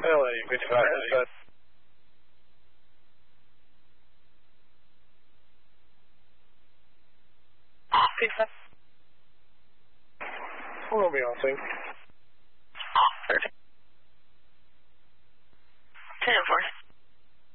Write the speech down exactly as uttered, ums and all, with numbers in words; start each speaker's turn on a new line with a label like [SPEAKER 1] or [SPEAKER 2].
[SPEAKER 1] L A fifty-five, fifty-five.
[SPEAKER 2] fifty-five.
[SPEAKER 1] We'll be on sync.
[SPEAKER 2] Perfect. ten four.